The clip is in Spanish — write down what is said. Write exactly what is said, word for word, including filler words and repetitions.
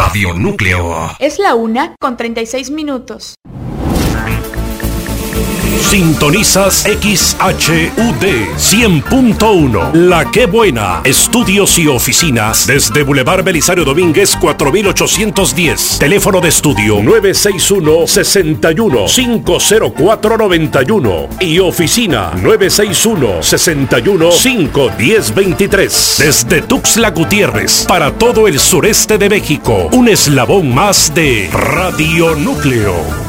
Radio Núcleo. Es la una con treinta y seis minutos. Sintonizas X H U D cien punto uno. La Qué Buena. Estudios y oficinas desde Boulevard Belisario Domínguez cuatro mil ochocientos diez. Teléfono de estudio nueve seis uno, seis uno, cinco cero cuatro, nueve uno y oficina nueve seis uno, seis uno, cinco uno cero, dos tres. Desde Tuxtla Gutiérrez para todo el sureste de México. Un eslabón más de Radio Núcleo.